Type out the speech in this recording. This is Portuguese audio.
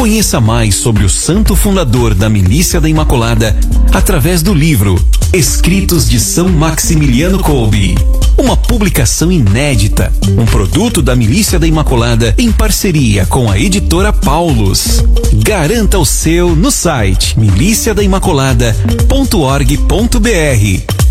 Conheça mais sobre o santo fundador da Milícia da Imaculada através do livro Escritos de São Maximiliano Kolbe. Uma publicação inédita, um produto da Milícia da Imaculada em parceria com a editora Paulus. Garanta o seu no site miliciadaimaculada.org.br.